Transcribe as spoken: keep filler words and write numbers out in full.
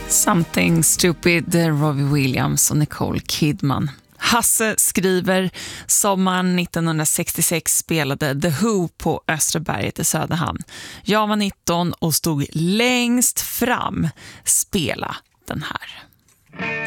Something Stupid, Robbie Williams och Nicole Kidman. Hasse skriver: sommaren nittonhundrasextiosex spelade The Who på Östra berget i Söderhamn. Jag var nitton och stod längst fram. Spela den här.